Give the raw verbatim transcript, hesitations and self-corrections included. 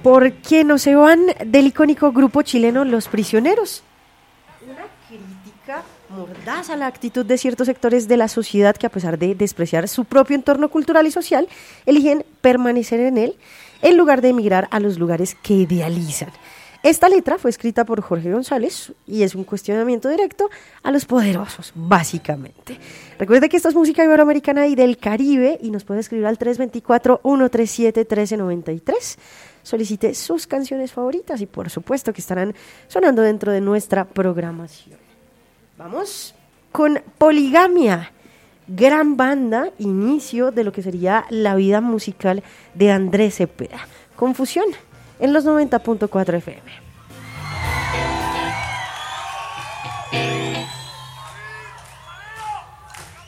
¿Por qué no se van del icónico grupo chileno Los Prisioneros? Una crítica mordaz a la actitud de ciertos sectores de la sociedad que, a pesar de despreciar su propio entorno cultural y social, eligen permanecer en él en lugar de emigrar a los lugares que idealizan. Esta letra fue escrita por Jorge González y es un cuestionamiento directo a los poderosos, básicamente. Recuerde que esta es música iberoamericana y del Caribe y nos puede escribir al tres dos cuatro, uno tres siete, uno tres nueve tres. Solicite sus canciones favoritas y por supuesto que estarán sonando dentro de nuestra programación. Vamos con Poligamia, gran banda, inicio de lo que sería la vida musical de Andrés Cepeda. Confusión en los noventa punto cuatro F M.